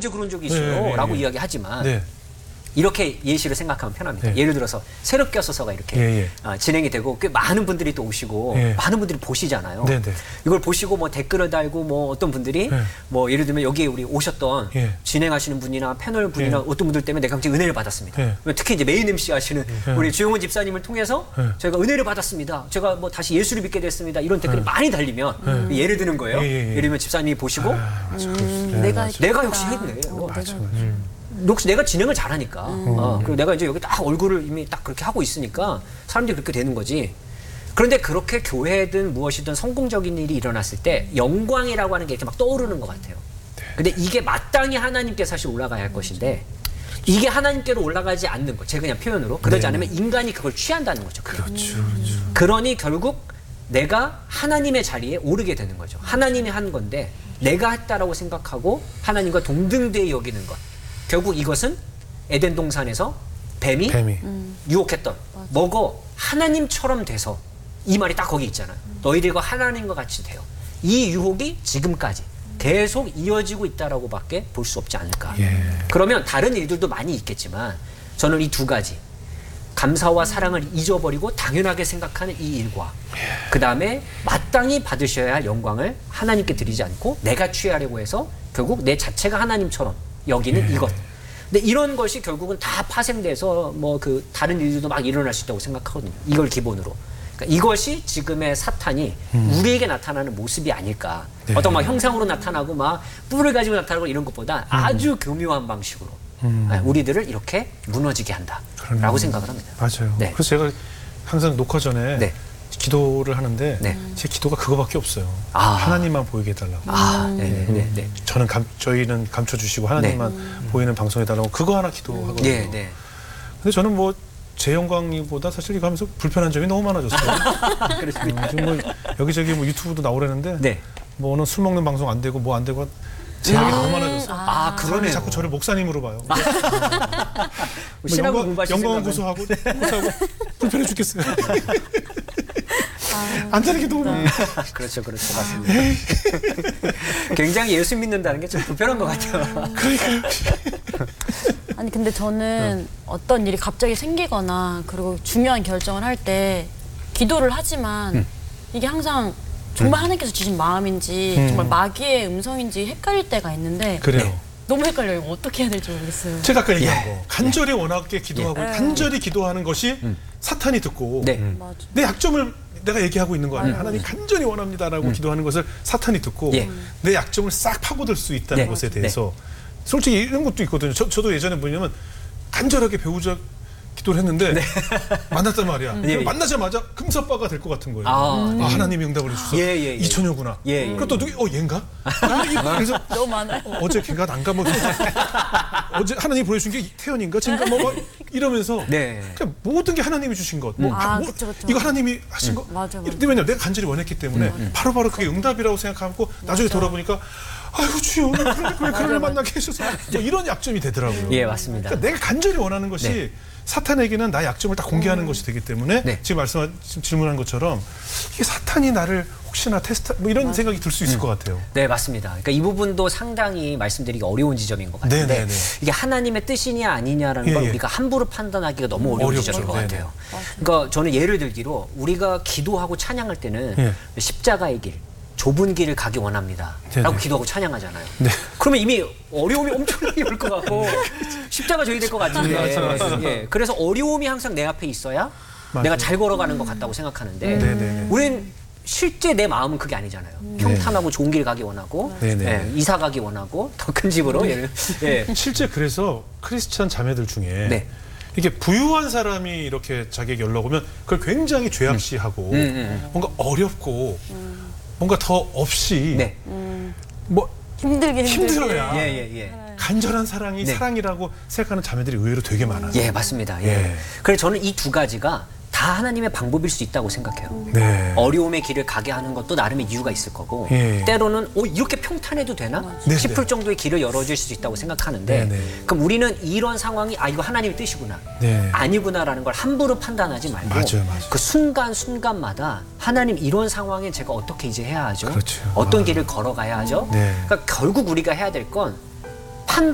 언제 그런 적이 있어요? 라고 이야기하지만 이렇게 예시를 생각하면 편합니다. 예를 들어서 새롭게 서서가 이렇게 진행이 되고 꽤 많은 분들이 또 오시고 많은 분들이 보시잖아요. 이걸 보시고 뭐 댓글을 달고 뭐 어떤 분들이 뭐 예를 들면 여기에 우리 오셨던 진행하시는 분이나 패널 분이나 어떤 분들 때문에 내가 굉장히 은혜를 받았습니다. 특히 이제 메인 MC 하시는 우리 주영훈 집사님을 통해서 제가 은혜를 받았습니다. 제가 뭐 다시 예수를 믿게 됐습니다. 이런 댓글이 많이 달리면 예를 드는 거예요. 예를 들면 집사님이 보시고 내가 역시 했네. 역시 내가 진행을 잘하니까 그리고 내가 이제 여기 딱 얼굴을 이미 딱 그렇게 하고 있으니까 사람들이 그렇게 되는 거지. 그런데 그렇게 교회든 무엇이든 성공적인 일이 일어났을 때 영광이라고 하는 게 이렇게 막 떠오르는 것 같아요. 근데 이게 마땅히 하나님께 사실 올라가야 할 것인데 이게 하나님께로 올라가지 않는 것, 제가 그냥 표현으로 그러지 않으면 인간이 그걸 취한다는 거죠. 그러니 결국 내가 하나님의 자리에 오르게 되는 거죠. 하나님이 한 건데 내가 했다라고 생각하고 하나님과 동등되이 여기는 것. 결국 이것은 에덴 동산에서 뱀이 유혹했던 먹어 하나님처럼 돼서 이 말이 딱 거기 있잖아요. 너희들과 하나님과 같이 돼요. 이 유혹이 지금까지 계속 이어지고 있다라고 밖에 볼 수 없지 않을까. 그러면 다른 일들도 많이 있겠지만 저는 이 두 가지 감사와 사랑을 잊어버리고 당연하게 생각하는 이 일과 그 다음에 마땅히 받으셔야 할 영광을 하나님께 드리지 않고 내가 취하려고 해서 결국 내 자체가 하나님처럼 여기는 이것. 근데 이런 것이 결국은 다 파생돼서 뭐 그 다른 일들도 막 일어날 수 있다고 생각하거든요. 이걸 기본으로. 그러니까 이것이 지금의 사탄이 우리에게 나타나는 모습이 아닐까. 어떤 막 형상으로 나타나고 막 뿔을 가지고 나타나고 이런 것보다 아주 교묘한 방식으로 우리들을 이렇게 무너지게 한다라고 생각을 합니다. 맞아요. 그래서 제가 항상 녹화 전에 기도를 하는데 제 기도가 그거밖에 없어요. 하나님만 보이게 해달라고. 저는 저희는 감춰주시고 하나님만 보이는 방송해달라고 그거 하나 기도하거든요. 근데 저는 뭐 제 영광보다 사실 이거 하면서 불편한 점이 너무 많아졌어요. 지금 뭐 여기저기 뭐 유튜브도 나오려는데 뭐 오늘 술 먹는 방송 안 되고 뭐 안 되고 제약이 너무 많아졌어요. 그러네. 자꾸 저를 목사님으로 봐요. 영광은 고소하고 불편해 죽겠어요. 안 되는 게 너무 많아요. 그렇죠, 맞습니다. 굉장히 예수 믿는다는 게 좀 불편한 것 같아요. 아니 근데 저는 어떤 일이 갑자기 생기거나 그리고 중요한 결정을 할 때 기도를 하지만 이게 항상 정말 하나님께서 주신 마음인지 정말 마귀의 음성인지 헷갈릴 때가 있는데 너무 헷갈려요. 어떻게 해야 될지 모르겠어요. 제가 아까 얘기한 거 간절히 원하게 기도하고 간절히 기도하는 것이 사탄이 듣고 내 약점을 내가 얘기하고 있는 거 아니에요. 하나님 간절히 원합니다라고 기도하는 것을 사탄이 듣고 내 약점을 싹 파고들 수 있다는 것에 대해서 솔직히 이런 것도 있거든요. 저도 예전에 뭐냐면 간절하게 배우자 기도를 했는데 만났단 말이야. 만나자마자 금사빠가 될 것 같은 거예요. 하나님이 응답을 해주셔서 이 처녀구나. 그것도 얘인가? 그래서 너무 많아요. 어제 걔가 난가 뭐 어제 하나님이 보내준 게 태연인가? 지금 뭐 이러면서 그냥 모든 게 하나님이 주신 것. 그쵸. 이거 하나님이 하신 거. 왜냐면 내가 간절히 원했기 때문에 바로바로 그게 응답이라고 생각하고 나중에 돌아보니까 아이고 주여 왜 그를 만나게 하셔서 뭐 이런 약점이 되더라고요. 맞습니다. 그러니까 내가 간절히 원하는 것이 사탄에게는 나의 약점을 딱 공개하는 것이 되기 때문에 지금 질문한 것처럼 이게 사탄이 나를 혹시나 테스트 뭐 이런 생각이 들 수 있을 것 같아요. 네, 맞습니다. 그러니까 이 부분도 상당히 말씀드리기 어려운 지점인 것 같은데 이게 하나님의 뜻이냐 아니냐라는 걸 우리가 함부로 판단하기가 너무 어려운 지점인 것 같아요. 그러니까 저는 예를 들기로 우리가 기도하고 찬양할 때는 십자가의 길, 좁은 길을 가기 원합니다. 라고 기도하고 찬양하잖아요. 그러면 이미 어려움이 엄청나게 올 것 같고 십자가 져야 될 것 같은데 그래서 어려움이 항상 내 앞에 있어야 내가 잘 걸어가는 것 같다고 생각하는데 우린 실제 내 마음은 그게 아니잖아요. 평탄하고 좋은 길 가기 원하고 이사 가기 원하고 더 큰 집으로 실제 그래서 크리스찬 자매들 중에 이게 부유한 사람이 이렇게 자기에게 연락 오면 그걸 굉장히 죄악시하고 뭔가 어렵고 뭔가 더 없이 뭐 힘들어야 간절한 사랑이 사랑이라고 생각하는 자매들이 의외로 되게 많아요. 맞습니다. 그래서 저는 이 두 가지가 다 하나님의 방법일 수 있다고 생각해요. 어려움의 길을 가게 하는 것도 나름의 이유가 있을 거고 때로는 이렇게 평탄해도 되나 싶을 정도의 길을 열어줄 수 있다고 생각하는데 그럼 우리는 이런 상황이 이거 하나님의 뜻이구나 아니구나라는 걸 함부로 판단하지 말고 그 순간순간마다 하나님 이런 상황에 제가 어떻게 이제 해야 하죠? 어떤 길을 걸어가야 하죠? 그러니까 결국 우리가 해야 될 건 판단